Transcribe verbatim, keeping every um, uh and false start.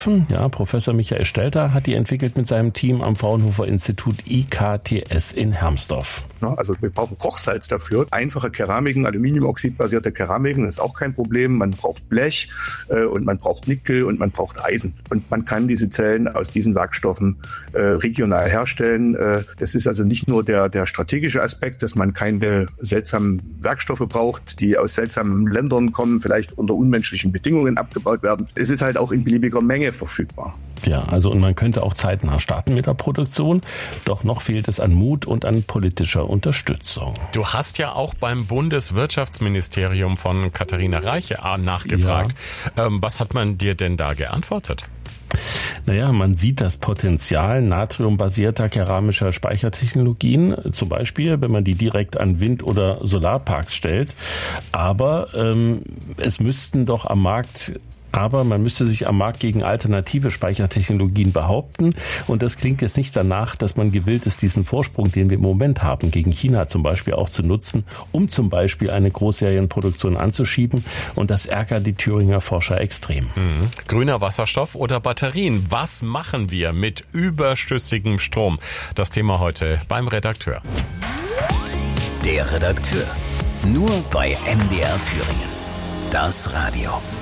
Ja, Professor Michael Stelter hat die entwickelt mit seinem Team am Fraunhofer Institut I K T S in Hermsdorf. Also wir brauchen Kochsalz dafür. Einfache Keramiken, Aluminiumoxidbasierte Keramiken, das ist auch kein Problem. Man braucht Blech äh, und man braucht Nickel und man braucht Eisen. Und man kann diese Zellen aus diesen Werkstoffen äh, regional herstellen. Äh, das ist also nicht nur der, der strategische Aspekt, dass man keine seltsamen Werkstoffe braucht, die aus seltsamen Ländern kommen, vielleicht unter unmenschlichen Bedingungen abgebaut werden. Es ist halt auch in beliebiger Menge verfügbar. Ja, also und man könnte auch zeitnah starten mit der Produktion, doch noch fehlt es an Mut und an politischer Unterstützung. Du hast ja auch beim Bundeswirtschaftsministerium von Katharina Reiche nachgefragt. Ja. Ähm, was hat man dir denn da geantwortet? Naja, man sieht das Potenzial natriumbasierter keramischer Speichertechnologien, zum Beispiel, wenn man die direkt an Wind- oder Solarparks stellt. Aber ähm, es müssten doch am Markt Aber man müsste sich am Markt gegen alternative Speichertechnologien behaupten. Und das klingt jetzt nicht danach, dass man gewillt ist, diesen Vorsprung, den wir im Moment haben, gegen China zum Beispiel auch zu nutzen, um zum Beispiel eine Großserienproduktion anzuschieben. Und das ärgert die Thüringer Forscher extrem. Mhm. Grüner Wasserstoff oder Batterien? Was machen wir mit überschüssigem Strom? Das Thema heute beim Redakteur. Der Redakteur. Nur bei M D R Thüringen. Das Radio.